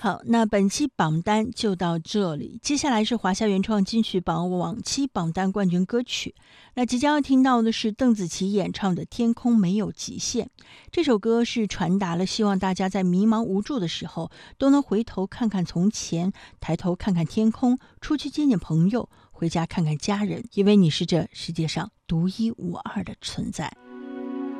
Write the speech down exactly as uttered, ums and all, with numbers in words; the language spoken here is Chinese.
好，那本期榜单就到这里，接下来是华夏原创金曲榜往期榜单冠军歌曲。那即将要听到的是邓紫棋演唱的《天空没有极限》。这首歌是传达了希望大家在迷茫无助的时候都能回头看看从前，抬头看看天空，出去见见朋友，回家看看家人，因为你是这世界上独一无二的存在。